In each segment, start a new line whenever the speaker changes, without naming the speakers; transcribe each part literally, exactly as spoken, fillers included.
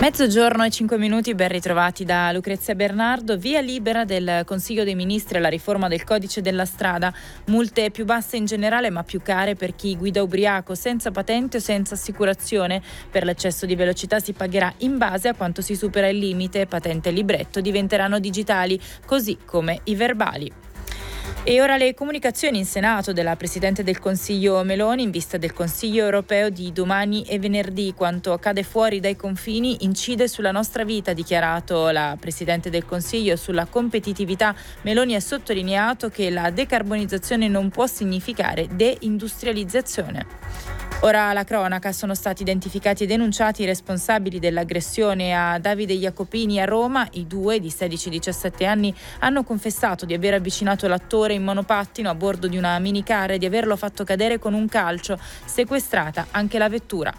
Mezzogiorno e cinque minuti, ben ritrovati da Lucrezia Bernardo. Via libera del Consiglio dei Ministri alla riforma del codice della strada. Multe più basse in generale ma più care per chi guida ubriaco, senza patente o senza assicurazione. Per l'eccesso di velocità si pagherà in base a quanto si supera il limite. Patente e libretto diventeranno digitali, così come i verbali. E ora le comunicazioni in Senato della Presidente del Consiglio Meloni in vista del Consiglio europeo di domani e venerdì. Quanto accade fuori dai confini incide sulla nostra vita, ha dichiarato la Presidente del Consiglio. Sulla competitività Meloni ha sottolineato che la decarbonizzazione non può significare deindustrializzazione. Ora la cronaca: sono stati identificati e denunciati i responsabili dell'aggressione a Davide Jacopini a Roma. I due, di sedici e diciassette anni, hanno confessato di aver avvicinato l'attore in monopattino a bordo di una minicar e di averlo fatto cadere con un calcio, sequestrata anche la vettura.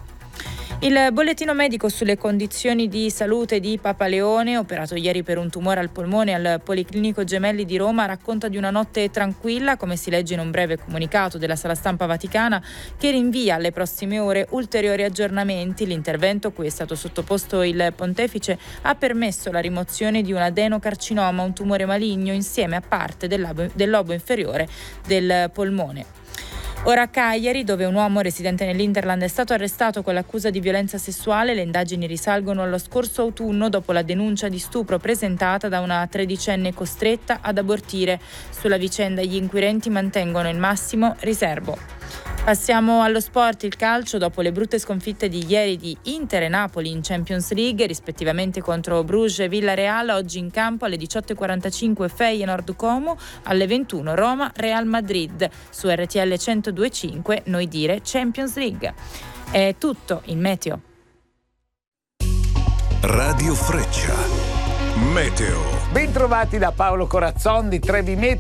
Il bollettino medico sulle condizioni di salute di Papa Leone, operato ieri per un tumore al polmone al Policlinico Gemelli di Roma, racconta di una notte tranquilla, come si legge in un breve comunicato della Sala Stampa Vaticana, che rinvia alle prossime ore ulteriori aggiornamenti. L'intervento, cui è stato sottoposto il pontefice, ha permesso la rimozione di un adenocarcinoma, un tumore maligno, insieme a parte del lobo, del lobo inferiore del polmone. Ora a Cagliari, dove un uomo residente nell'Interland è stato arrestato con l'accusa di violenza sessuale. Le indagini risalgono allo scorso autunno, dopo la denuncia di stupro presentata da una tredicenne costretta ad abortire. Sulla vicenda gli inquirenti mantengono il massimo riserbo. Passiamo allo sport, il calcio. Dopo le brutte sconfitte di ieri di Inter e Napoli in Champions League, rispettivamente contro Bruges e Villarreal, oggi in campo alle diciotto e quarantacinque Feyenoord Como, alle ventuno Roma Real Madrid. Su R T L centodue e cinque Noi Dire Champions League. È tutto il meteo.
Radio Freccia Meteo.
Ben trovati da Paolo Corazzon di Trevi Meteo.